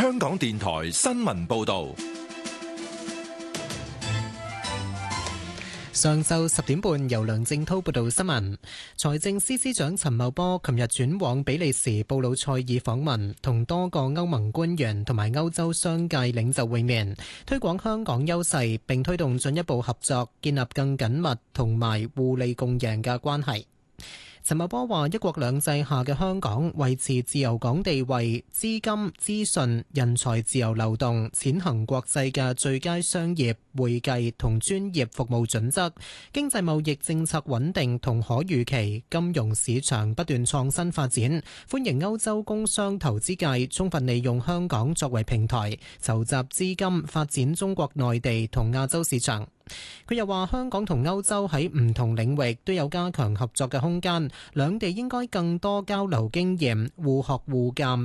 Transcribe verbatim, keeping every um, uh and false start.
香港電台新聞報道。 上晝十點半，由梁正滔報道新聞。財政司司長陳茂波琴日轉往比利時布魯塞爾訪問，同多個歐盟官員同埋歐洲商界領袖會面，推廣香港優勢，並推動進一步合作，建立更緊密同埋互利共贏嘅關係。陳茂波話：一國兩制下嘅香港維持自由港地位、資金、資訊、人才自由流動、踐行國際嘅最佳商業、會計同專業服務準則，經濟貿易政策穩定同可預期，金融市場不斷創新發展，歡迎歐洲工商投資界充分利用香港作為平台，籌集資金發展中國內地同亞洲市場。佢又話：香港同歐洲喺唔同領域都有加強合作嘅空間，兩地應該更多交流經驗，互學互鑑，